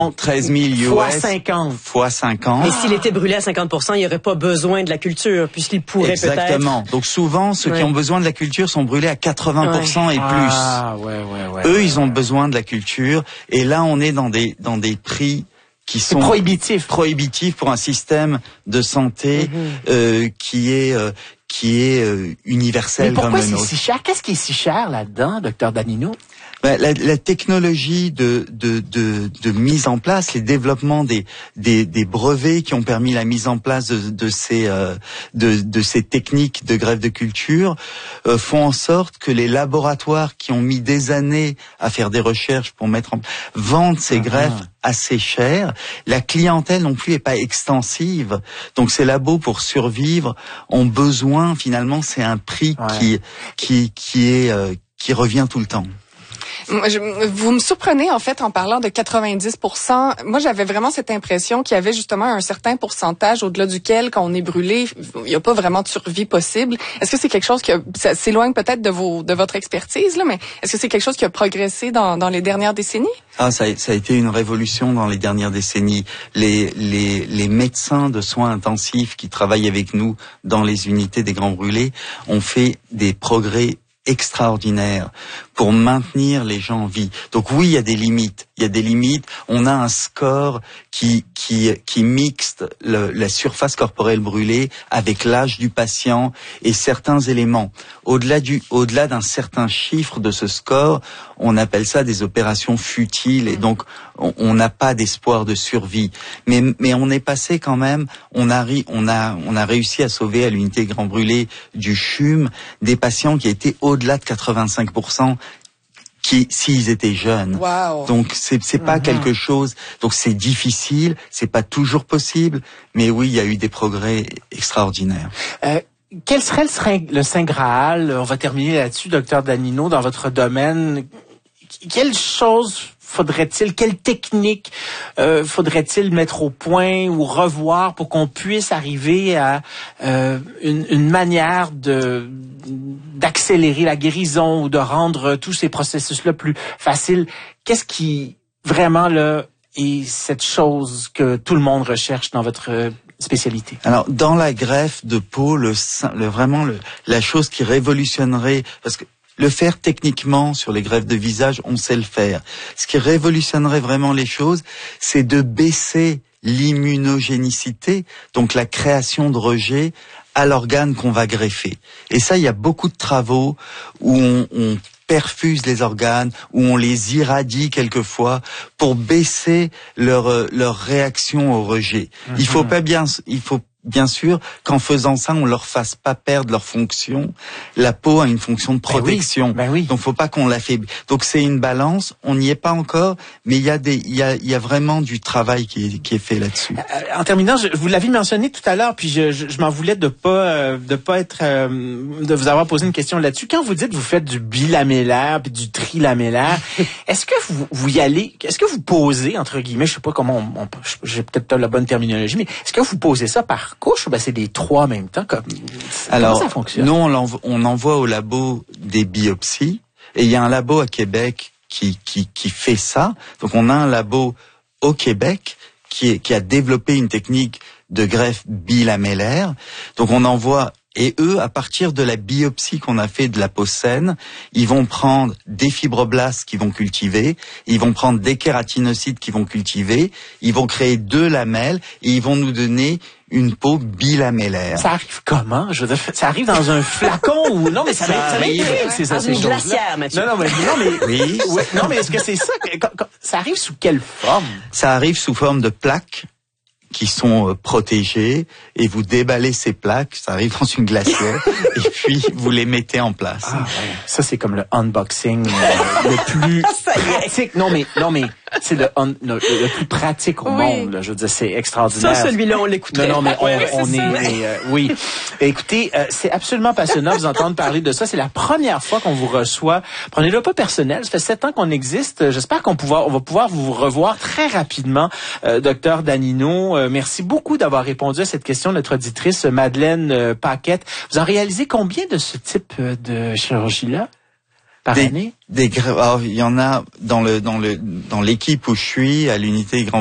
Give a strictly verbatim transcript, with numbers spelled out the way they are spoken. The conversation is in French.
treize mille U S. Fois cinquante. Fois cinquante. Et s'il était brûlé à cinquante pour cent, il n'y aurait pas besoin de la culture, puisqu'il pourrait peut-être... Exactement. Donc souvent, ceux ouais. qui ont besoin de la culture sont brûlés à quatre-vingts pour cent ouais. et plus. Ah, ouais, ouais, ouais. Eux, ouais, ils ont ouais. besoin de la culture. Et là, on est dans des, dans des prix qui sont prohibitifs. Prohibitifs pour un système de santé mm-hmm. euh, qui est... Euh, qui est euh, universel. Mais pourquoi comme le nôtre. c'est si cher? Qu'est-ce qui est si cher là-dedans, docteur Danino? Ben, la, la technologie de, de, de, de mise en place, les développements des, des, des brevets qui ont permis la mise en place de, de, ces, euh, de, de ces techniques de greffe de culture euh, font en sorte que les laboratoires qui ont mis des années à faire des recherches pour mettre en vendent ces uh-huh. greffes assez cher. La clientèle non plus est pas extensive. Donc ces labos pour survivre ont besoin, finalement, c'est un prix ouais. qui, qui, qui est, euh, qui revient tout le temps. Je, vous me surprenez en fait en parlant de quatre-vingt-dix pour cent. Moi, j'avais vraiment cette impression qu'il y avait justement un certain pourcentage au-delà duquel, quand on est brûlé, il n'y a pas vraiment de survie possible. Est-ce que c'est quelque chose qui a, ça s'éloigne peut-être de vos, de votre expertise là, mais est-ce que c'est quelque chose qui a progressé dans, dans les dernières décennies? Ah, ça a, ça a été une révolution dans les dernières décennies. Les, les, les médecins de soins intensifs qui travaillent avec nous dans les unités des grands brûlés ont fait des progrès extraordinaire pour maintenir les gens en vie. Donc oui, il y a des limites. Il y a des limites. On a un score qui qui qui mixte le, la surface corporelle brûlée avec l'âge du patient et certains éléments. Au-delà du au-delà d'un certain chiffre de ce score, on appelle ça des opérations futiles et donc on n'a pas d'espoir de survie. Mais mais on est passé quand même. On a on a on a réussi à sauver à l'unité Grand Brûlé du C H U M des patients qui étaient au-delà de quatre-vingt-cinq pour cent qui s'ils étaient jeunes. Wow. Donc c'est c'est pas mm-hmm. quelque chose. Donc c'est difficile, c'est pas toujours possible, mais oui, il y a eu des progrès extraordinaires. Euh, quel serait le, le Saint Graal? On va terminer là-dessus, docteur Danino, dans votre domaine. Quelle chose faudrait-il, quelle technique euh, faudrait-il mettre au point ou revoir pour qu'on puisse arriver à euh, une, une manière de d'accélérer la guérison ou de rendre tous ces processus-là plus faciles? Qu'est-ce qui vraiment là est cette chose que tout le monde recherche dans votre spécialité? Alors dans la greffe de peau, le, le vraiment le, la chose qui révolutionnerait, parce que le faire techniquement sur les greffes de visage, on sait le faire. Ce qui révolutionnerait vraiment les choses, c'est de baisser l'immunogénicité, donc la création de rejet à l'organe qu'on va greffer. Et ça, il y a beaucoup de travaux où on, on perfuse les organes, où on les irradie quelquefois pour baisser leur leur réaction au rejet. Mmh. Il faut pas bien, il faut bien sûr qu'en faisant ça, on leur fasse pas perdre leur fonction. La peau a une fonction de protection. Ben oui, ben oui. Donc faut pas qu'on l'affaiblit. Donc c'est une balance. On n'y est pas encore, mais il y a des, il y a, il y a vraiment du travail qui est, qui est fait là-dessus. Euh, en terminant, je, vous l'avez mentionné tout à l'heure, puis je, je, je m'en voulais de pas, euh, de pas être, euh, de vous avoir posé une question là-dessus. Quand vous dites vous faites du bilamellaire puis du trilamellaire, est-ce que vous, vous y allez, est-ce que vous posez entre guillemets, je sais pas comment, on, on, j'ai peut-être pas la bonne terminologie, mais est-ce que vous posez ça par couche ou ben c'est des trois en même temps? Comme, Alors, comment ça fonctionne? Nous, on, l'envo- on envoie au labo des biopsies et il y a un labo à Québec qui, qui, qui fait ça. Donc, on a un labo au Québec qui, est, qui a développé une technique de greffe bilamellaire. Donc, on envoie... Et eux, à partir de la biopsie qu'on a fait de la peau saine, ils vont prendre des fibroblastes qu'ils vont cultiver, ils vont prendre des kératinocytes qu'ils vont cultiver, ils vont créer deux lamelles et ils vont nous donner une peau bilamellaire. Ça arrive comment? Je veux dire, ça arrive dans un flacon ou non? Mais ça, ça arrive. C'est ça, dans une glacière, Mathieu. Non, non, mais non, mais oui. Ouais, non, mais est-ce que c'est ça? Ça arrive sous quelle forme? Ça arrive sous forme de plaques qui sont euh, protégées et vous déballez ces plaques, ça arrive dans une glacière et puis vous les mettez en place. Ah, ouais. Ça c'est comme le unboxing euh, le plus pratique. Non mais non mais c'est le, un, le, le plus pratique au oui. monde. Là. Je veux dire, c'est extraordinaire. Ça, celui-là, on l'écouterait. Non, non, mais on, ouais, on est, est euh, oui. Écoutez, euh, c'est absolument passionnant de vous entendre parler de ça. C'est la première fois qu'on vous reçoit. Prenez-le pas personnel. Ça fait sept ans qu'on existe. J'espère qu'on pouvoir, on va pouvoir vous revoir très rapidement, euh, docteur Danino. Euh, merci beaucoup d'avoir répondu à cette question de notre auditrice Madeleine euh, Paquette. Vous en réalisez combien de ce type de chirurgie-là? par des, année? Des, alors, il y en a dans le dans le dans l'équipe où je suis à l'unité Grand